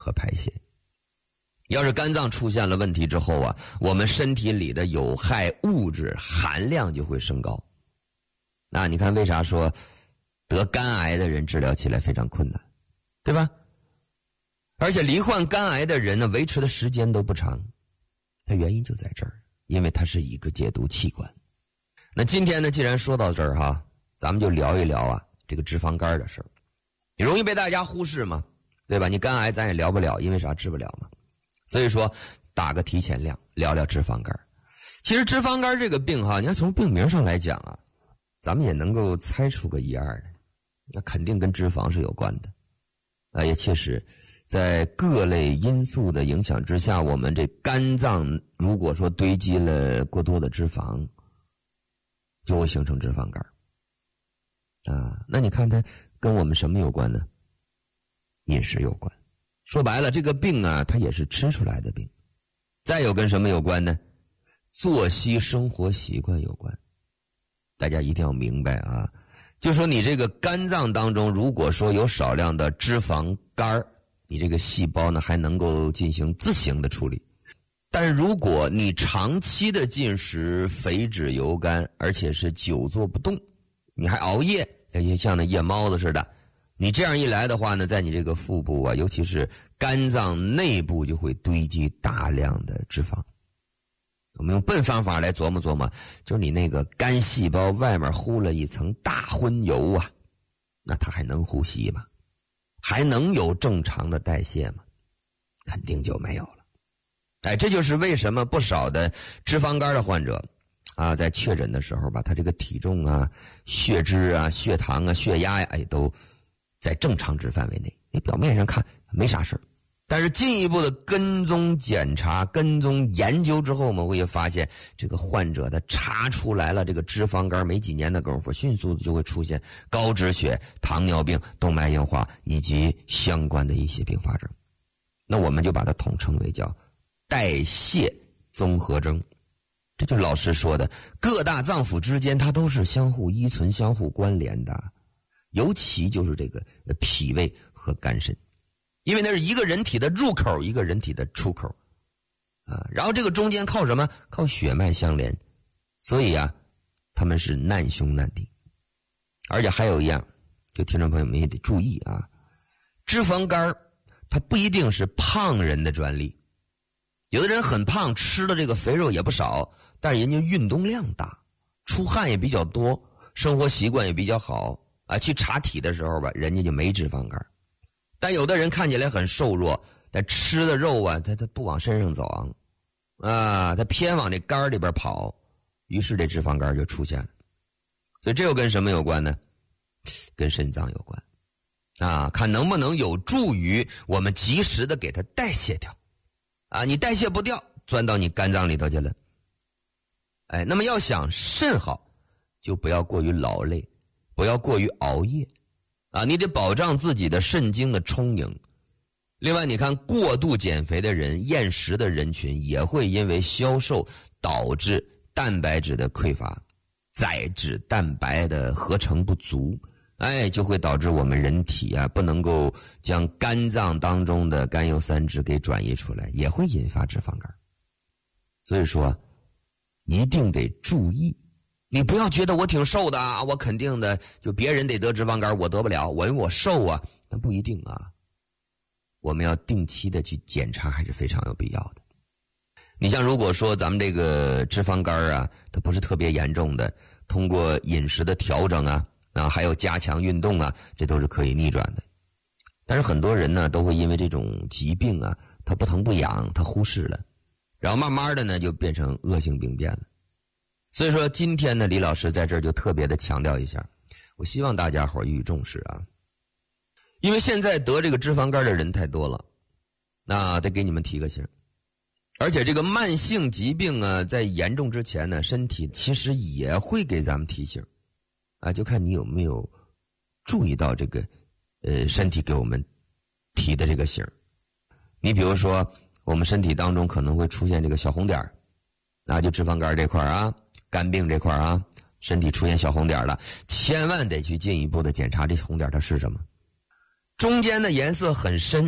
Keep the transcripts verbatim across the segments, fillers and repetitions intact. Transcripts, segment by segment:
和排泄。要是肝脏出现了问题之后啊，我们身体里的有害物质含量就会升高。那你看为啥说得肝癌的人治疗起来非常困难，对吧？而且罹患肝癌的人呢，维持的时间都不长，它原因就在这儿，因为它是一个解毒器官。那今天呢，既然说到这儿哈，咱们就聊一聊啊这个脂肪肝的事儿。你容易被大家忽视嘛，对吧？你肝癌咱也聊不了，因为啥？治不了嘛。所以说打个提前量，聊聊脂肪肝。其实脂肪肝这个病哈，你要从病名上来讲啊，咱们也能够猜出个一二的，那肯定跟脂肪是有关的。啊，也确实在各类因素的影响之下，我们这肝脏如果说堆积了过多的脂肪，就会形成脂肪肝。啊，那你看它跟我们什么有关呢？饮食有关。说白了，这个病啊，它也是吃出来的病。再有跟什么有关呢？作息生活习惯有关。大家一定要明白啊，就说你这个肝脏当中，如果说有少量的脂肪肝，你这个细胞呢还能够进行自行的处理。但是如果你长期的进食肥脂油甘，而且是久坐不动，你还熬夜，像那夜猫子似的，你这样一来的话呢，在你这个腹部啊，尤其是肝脏内部就会堆积大量的脂肪。我们用笨方法来琢磨琢磨，就是你那个肝细胞外面糊了一层大荤油啊，那它还能呼吸吗？还能有正常的代谢吗？肯定就没有了。哎，这就是为什么不少的脂肪肝的患者啊，在确诊的时候吧，他这个体重啊、血脂啊、血糖啊、血压呀，哎，都在正常值范围内。你表面上看没啥事儿，但是进一步的跟踪检查、跟踪研究之后，我们会发现这个患者的查出来了这个脂肪肝，没几年的功夫，迅速的就会出现高脂血、糖尿病、动脉硬化以及相关的一些并发症。那我们就把它统称为叫代谢综合征。这就是老师说的，各大脏腑之间它都是相互依存、相互关联的，尤其就是这个脾胃和肝肾，因为那是一个人体的入口，一个人体的出口啊。然后这个中间靠什么？靠血脉相连，所以啊，他们是难兄难弟。而且还有一样，就听众朋友们也得注意啊，脂肪肝它不一定是胖人的专利。有的人很胖，吃的这个肥肉也不少，但是人家运动量大，出汗也比较多，生活习惯也比较好啊。去查体的时候吧，人家就没脂肪肝。但有的人看起来很瘦弱，但吃的肉啊，他他不往身上走啊，他偏往这肝里边跑，于是这脂肪肝就出现了。所以这又跟什么有关呢？跟肾脏有关啊，看能不能有助于我们及时的给它代谢掉。啊，你代谢不掉，钻到你肝脏里头去了。哎，那么要想肾好，就不要过于劳累，不要过于熬夜，啊，你得保障自己的肾精的充盈。另外，你看过度减肥的人、厌食的人群，也会因为消瘦导致蛋白质的匮乏，载脂蛋白的合成不足。哎，就会导致我们人体啊不能够将肝脏当中的甘油三酯给转移出来，也会引发脂肪肝。所以说一定得注意，你不要觉得我挺瘦的啊，我肯定的就别人得得脂肪肝，我得不了，我因为我瘦啊，那不一定啊。我们要定期的去检查，还是非常有必要的。你像如果说咱们这个脂肪肝啊，它不是特别严重的，通过饮食的调整啊。啊，还有加强运动啊，这都是可以逆转的。但是很多人呢，都会因为这种疾病啊，他不疼不痒，他忽视了，然后慢慢的呢，就变成恶性病变了。所以说，今天呢，李老师在这儿就特别的强调一下，我希望大家伙予以重视啊，因为现在得这个脂肪肝的人太多了，那得给你们提个醒。而且这个慢性疾病啊，在严重之前呢，身体其实也会给咱们提醒。啊，就看你有没有注意到这个，呃，身体给我们提的这个醒。你比如说，我们身体当中可能会出现这个小红点儿，啊，就脂肪肝这块啊，肝病这块啊，身体出现小红点了，千万得去进一步的检查这红点它是什么。中间的颜色很深，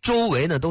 周围呢都